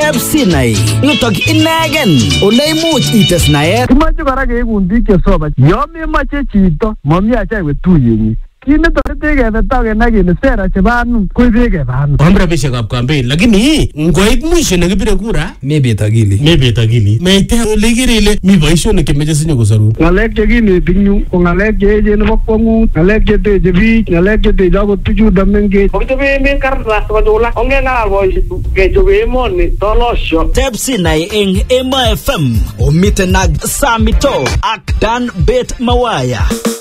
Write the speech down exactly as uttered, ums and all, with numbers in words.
Tepsinai yutok inegen ole imuch ites naet. Kimache kora keikun biik chesoman. Yo memache chito mami acha iwe tuyenyi. Kine torete kebe token kele sera chebo anum koibe kebe anum. Omra bishekab campaign lakini ngoit mwisho nekibire kura mebet akili. Mebet akili. Meite ole kirele mi boisionik chemeche sinyo kosoru. Ngalek chekineti nyu ko ngalek cheechen nebo kwangut, ngalek cheteche biik, ngalek cheteche akot tuchuto mengech. Kochobe emet kartas kochula. Ongengalal boisiek kechobe emoni tolosyo. Tepsinai eng Emo F M omiten ak Samito ak Dan Bet Mawaya.